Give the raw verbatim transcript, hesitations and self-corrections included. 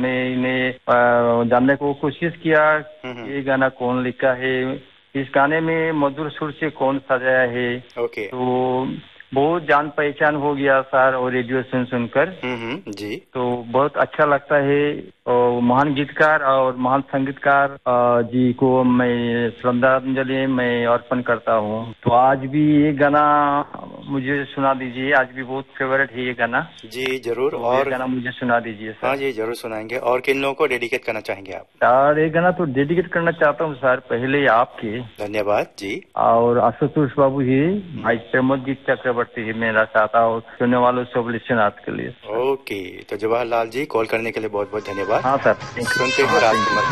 मैंने जानने को कोशिश किया ये गाना कौन लिखा है, इस गाने में मधुर सुर से कौन सजाया है। ओके। तो बहुत जान पहचान हो गया सर, और रेडियो सुन सुनकर जी तो बहुत अच्छा लगता है। और महान गीतकार और महान संगीतकार जी को मैं श्रद्धांजलि मैं अर्पण करता हूँ। तो आज भी ये गाना मुझे सुना दीजिए, आज भी बहुत फेवरेट है ये गाना। जी जरूर। तो और ये गाना मुझे सुना दीजिए सर। हाँ जी जरूर सुनाएंगे। और किन लोगों को डेडिकेट करना चाहेंगे आप? सर ये गाना तो डेडिकेट करना चाहता हूँ सर, पहले आपके। धन्यवाद जी। और आशुतोष बाबू ही, भाई प्रमोदजीत चक्रवर्ती ही मेरा चाहता हूँ, सुनने वालों सब लिसनर्स के लिए। ओके, तो जवाहरलाल जी कॉल करने के लिए बहुत बहुत धन्यवाद। हाँ सर, सुनते हैं राजकुमार।